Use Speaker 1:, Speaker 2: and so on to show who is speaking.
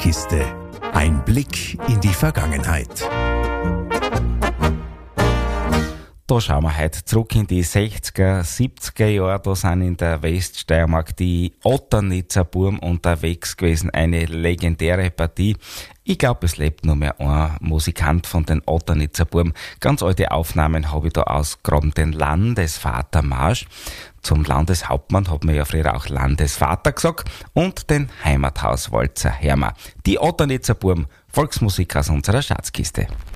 Speaker 1: Schatzkiste. Ein Blick in die Vergangenheit.
Speaker 2: Da schauen wir heute zurück in die 60er, 70er Jahre. Da sind in der Weststeiermark die Otternitzer Burm unterwegs gewesen. Eine legendäre Partie. Ich glaube, es lebt nur mehr ein Musikant von den Otternitzer Burm. Ganz alte Aufnahmen habe ich da ausgegraben. Den Landesvatermarsch. Zum Landeshauptmann hat man ja früher auch Landesvater gesagt. Und den Heimathauswalzer Hermer. Die Otternitzer Burm, Volksmusik aus unserer Schatzkiste.